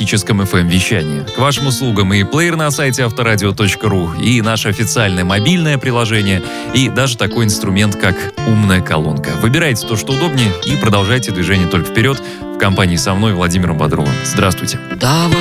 классическом FM-вещании. К вашим услугам и плеер на сайте авторадио.ру, и наше официальное мобильное приложение, и даже такой инструмент, как умная колонка. Выбирайте то, что удобнее, и продолжайте движение только вперед в компании со мной, Владимиром Бодровым. Здравствуйте.